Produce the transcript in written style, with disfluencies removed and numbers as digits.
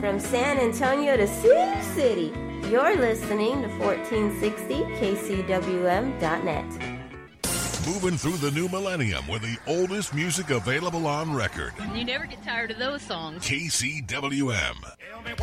from San Antonio to Sioux City. You're listening to 1460 KCWM.net. Moving through the new millennium with the oldest music available on record. You never get tired of those songs. KCWM.